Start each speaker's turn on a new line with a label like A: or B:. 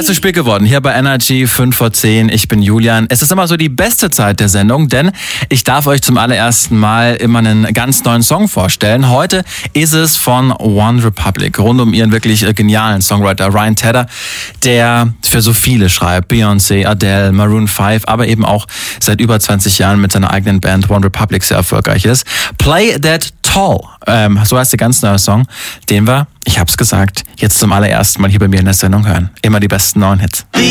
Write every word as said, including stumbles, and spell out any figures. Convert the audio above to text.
A: Zeit zu spät geworden. Hier bei Energy fünf vor zehn. Ich bin Julian. Es ist immer so die beste Zeit der Sendung, denn ich darf euch zum allerersten Mal immer einen ganz neuen Song vorstellen. Heute ist es von One Republic, rund um ihren wirklich genialen Songwriter Ryan Tedder, der für so viele schreibt. Beyoncé, Adele, Maroon fünf, aber eben auch seit über zwanzig Jahren mit seiner eigenen Band One Republic sehr erfolgreich ist. Play That Tall, ähm, so heißt der ganz neue Song, den wir, ich hab's gesagt, jetzt zum allerersten Mal hier bei mir in der Sendung hören. Immer die besten neuen Hits.
B: The